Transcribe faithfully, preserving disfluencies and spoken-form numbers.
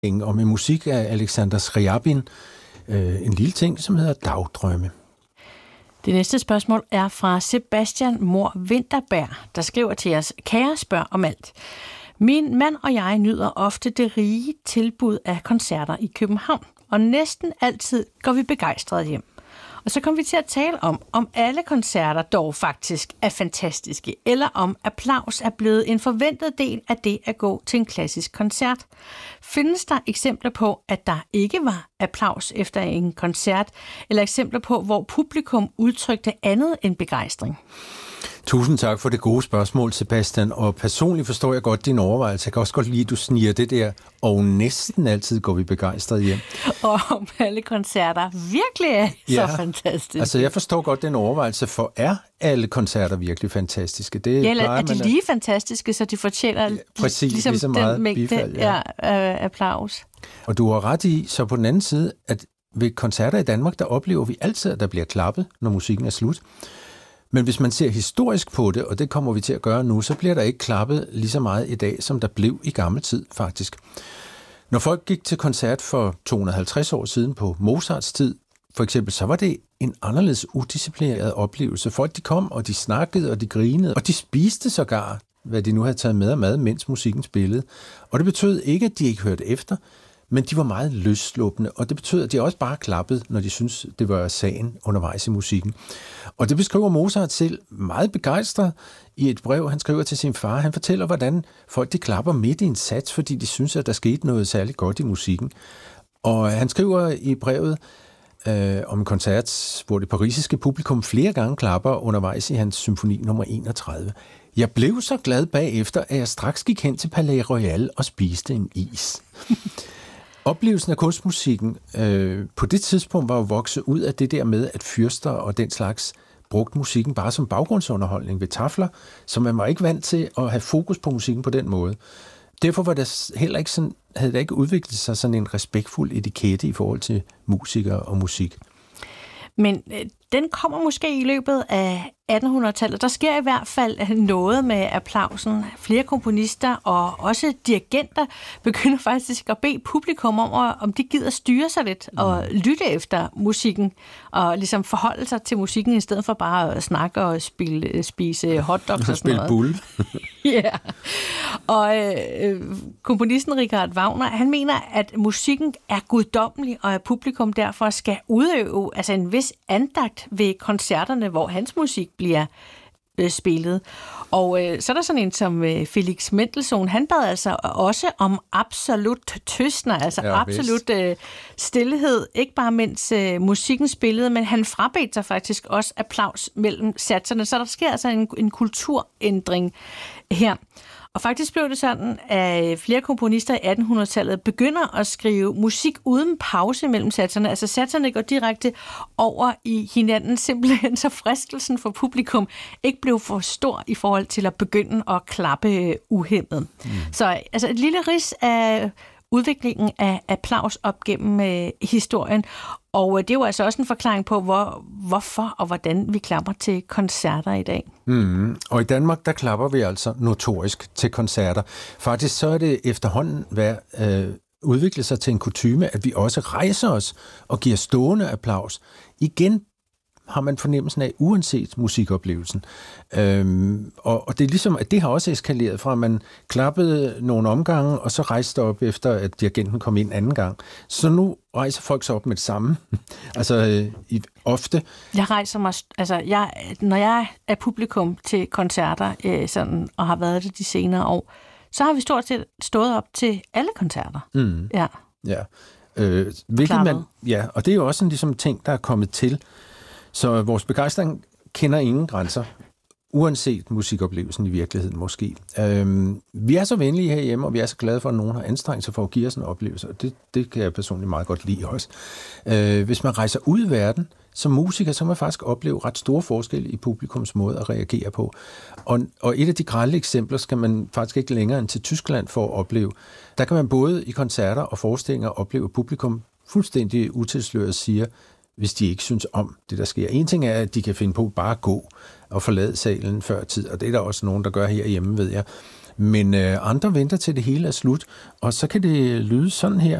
og med musik af Alexander Scriabin. Øh, en lille ting, som hedder Dagdrømme. Det næste spørgsmål er fra Sebastian Mor Vinterberg, der skriver til os: Kære spørg om alt. Min mand og jeg nyder ofte det rige tilbud af koncerter i København, og næsten altid går vi begejstrede hjem. Og så kom vi til at tale om, om alle koncerter dog faktisk er fantastiske, eller om applaus er blevet en forventet del af det at gå til en klassisk koncert. Findes der eksempler på, at der ikke var applaus efter en koncert, eller eksempler på, hvor publikum udtrykte andet end begejstring? Tusind tak for det gode spørgsmål, Sebastian, og personligt forstår jeg godt din overvejelse. Jeg kan også godt lide, at du sniger det der, og næsten altid går vi begejstret hjem. Og om alle koncerter virkelig er ja, så fantastiske. Altså jeg forstår godt den overvejelse, for er alle koncerter virkelig fantastiske? Det ja, eller er de lige at... fantastiske, så de fortjener ja, præcis, ligesom lige så meget den mængde bifald, ja. Ja, øh, applaus. Og du har ret i, så på den anden side, at ved koncerter i Danmark, der oplever vi altid, at der bliver klappet, når musikken er slut. Men hvis man ser historisk på det, og det kommer vi til at gøre nu, så bliver der ikke klappet lige så meget i dag, som der blev i gammel tid, faktisk. Når folk gik til koncert for to hundrede og halvtreds år siden på Mozarts tid, for eksempel, så var det en anderledes udisciplineret oplevelse. Folk, de kom, og de snakkede, og de grinede, og de spiste sågar, hvad de nu havde taget med af mad, mens musikken spillede. Og det betød ikke, at de ikke hørte efter, men de var meget løsslupne, og det betød, at de også bare klappede, når de syntes, det var sagen undervejs i musikken. Og det beskriver Mozart selv meget begejstret i et brev, han skriver til sin far. Han fortæller, hvordan folk de klapper midt i en sats, fordi de synes, at der skete noget særligt godt i musikken. Og han skriver i brevet øh, om en koncert, hvor det parisiske publikum flere gange klapper undervejs i hans symfoni nummer enogtredive. Jeg blev så glad bagefter, at jeg straks gik hen til Palais Royal og spiste en is. Oplevelsen af kunstmusikken øh, på det tidspunkt var jo vokset ud af det der med, at fyrster og den slags brugte musikken bare som baggrundsunderholdning ved tafler, så man var ikke vant til at have fokus på musikken på den måde. Derfor var der heller ikke sådan, havde der ikke udviklet sig sådan en respektfuld etikette i forhold til musikere og musik. Men øh, den kommer måske i løbet af attenhundredetallet. Der sker i hvert fald noget med applausen. Flere komponister og også dirigenter begynder faktisk at bede publikum om, om de gider styre sig lidt og mm. lytte efter musikken og ligesom forholde sig til musikken i stedet for bare at snakke og spille, spise hotdogs og sådan noget. Spille bull. Ja. Og øh, komponisten Richard Wagner, han mener, at musikken er guddommelig, og at publikum derfor skal udøve altså en vis andagt ved koncerterne, hvor hans musik bliver øh, spillet. Og øh, så er der sådan en som øh, Felix Mendelssohn, han bad altså også om absolut tystner, altså ja, absolut øh, stillhed, ikke bare mens øh, musikken spillede, men han frabedte sig faktisk også applaus mellem satserne, så der sker altså en, en kulturændring her. Og faktisk blev det sådan, at flere komponister i attenhundredetallet begynder at skrive musik uden pause mellem satserne. Altså satserne går direkte over i hinanden, simpelthen så fristelsen for publikum ikke blev for stor i forhold til at begynde at klappe uhæmmet. Mm. Så altså et lille rids af udviklingen af applaus op gennem øh, historien. Og det er jo altså også en forklaring på, hvor, hvorfor og hvordan vi klapper til koncerter i dag. Mm. Og i Danmark, der klapper vi altså notorisk til koncerter. Faktisk så er det efterhånden været øh, udviklet sig til en kutyme, at vi også rejser os og giver stående applaus. Igen har man fornemmelsen af, uanset musikoplevelsen. Øhm, og, og det er ligesom, at det har også eskaleret fra, at man klappede nogle omgange, og så rejste op efter, at dirigenten kom ind anden gang. Så nu rejser folk sig op med det samme. altså øh, i, ofte. Jeg rejser mig, altså jeg, når jeg er publikum til koncerter, øh, sådan, og har været det de senere år, så har vi stort set stået op til alle koncerter. Mm. Ja. Ja. Øh, hvilket man, ja, og det er jo også en ligesom ting, der er kommet til. Så vores begejstring kender ingen grænser, uanset musikoplevelsen i virkeligheden måske. Øhm, vi er så venlige herhjemme, og vi er så glade for, at nogen har anstrengt sig for at give os en oplevelse, og det, det kan jeg personligt meget godt lide også. Øh, hvis man rejser ud i verden som musiker, så kan man faktisk opleve ret store forskelle i publikums måde at reagere på. Og, og et af de grelle eksempler skal man faktisk ikke længere end til Tyskland for at opleve. Der kan man både i koncerter og forestillinger opleve, at publikum fuldstændig utilsløret siger, hvis de ikke synes om det, der sker. En ting er, at de kan finde på bare at gå og forlade salen før tid, og det er der også nogen, der gør herhjemme, ved jeg. Men øh, andre venter til det hele er slut, og så kan det lyde sådan her.